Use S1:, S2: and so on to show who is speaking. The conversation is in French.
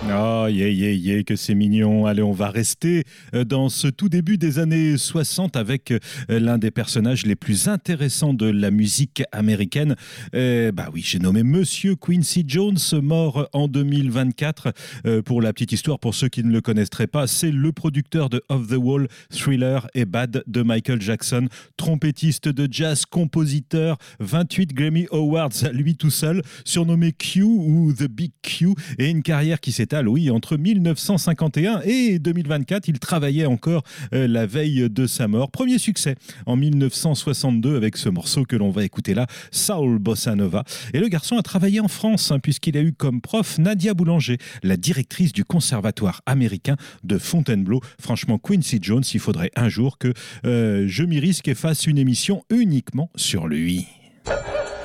S1: Oh, que c'est mignon. Allez, on va rester dans ce tout début des années 60 avec l'un des personnages les plus intéressants de la musique américaine. Bah oui, j'ai nommé Monsieur Quincy Jones, mort en 2024. Pour la petite histoire, pour ceux qui ne le connaîtraient pas, c'est le producteur de Off the Wall, Thriller et Bad de Michael Jackson, trompettiste de jazz, compositeur, 28 Grammy Awards à lui tout seul, surnommé Q ou The Big Q, et une carrière qui s'étale, oui, entre 1951 et 2024. Il travaillait encore la veille de sa mort. Premier succès en 1962 avec ce morceau que l'on va écouter là, Soul Bossa Nova. Et le garçon a travaillé en France, puisqu'il a eu comme prof Nadia Boulanger, la directrice du conservatoire américain de Fontainebleau. Franchement, Quincy Jones, il faudrait un jour que je m'y risque et fasse une émission uniquement sur lui.